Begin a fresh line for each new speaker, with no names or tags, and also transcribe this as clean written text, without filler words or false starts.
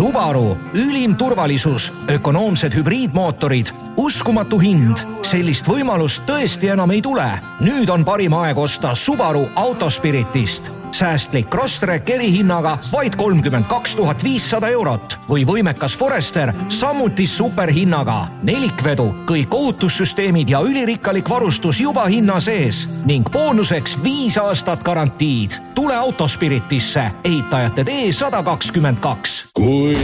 Subaru, ülim turvalisus, ökonoomsed hübriidmootorid, uskumatu hind. Sellist võimalust tõesti enam ei tule. Nüüd on parim aeg osta Subaru Autospiritist. Säästlik Crosstrek erihinnaga vaid 32 500 eurot või võimekas Forester samuti superhinnaga. Nelikvedu, kõik ohutussüsteemid ja ülirikkalik varustus juba hinna sees ning boonuseks 5 aastat garantiid. Tule Autospiritisse, ehitajate tee 122.
Kui